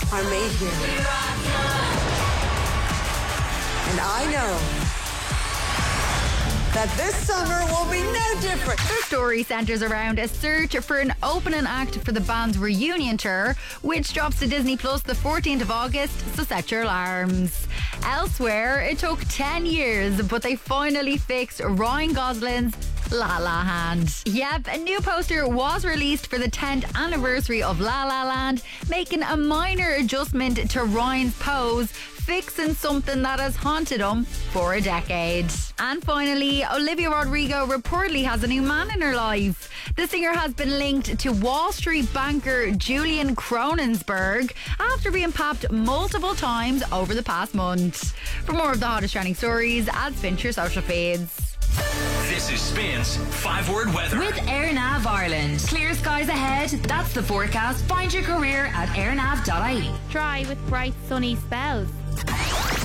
are made here. And I know that this summer will be no different. The story centres around a search for an opening act for the band's reunion tour, which drops to Disney Plus the 14th of August, so set your alarms. Elsewhere, it took 10 years, but they finally fixed Ryan Gosling's La La Land. Yep, a new poster was released for the 10th anniversary of La La Land, making a minor adjustment to Ryan's pose, fixing something that has haunted him for a decade. And finally, Olivia Rodrigo reportedly has a new man in her life. The singer has been linked to Wall Street banker Julian Kronenberg after being papped multiple times over the past month. For more of the hottest trending stories, add Spin to your social feeds. This is Spin's 5-word weather. With AirNav Ireland. Clear skies ahead. That's the forecast. Find your career at airnav.ie. Dry with bright sunny spells.